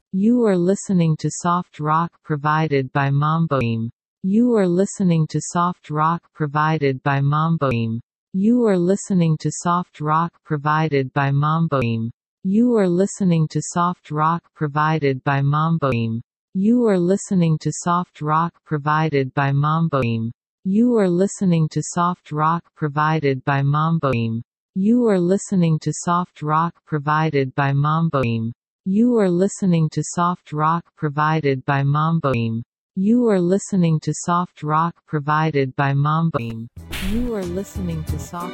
You are listening to soft rock provided by Mamboim. You are listening to soft rock provided by Mamboim. You are listening to soft rock provided by Mamboim. You are listening to soft rock provided by Mamboim. You are listening to soft rock provided by Mamboim. You are listening to soft rock provided by Mamboim. You are listening to soft rock provided by Mamboim. You are listening to soft rock provided by Mamboim. You are listening to soft rock provided by Mamboim. You are listening to soft